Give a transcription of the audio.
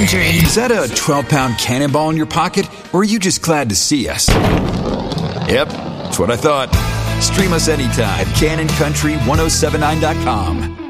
Country. Is that a 12-pound cannonball in your pocket, or are you just glad to see us? Yep, that's what I thought. Stream us anytime. CannonCountry1079.com.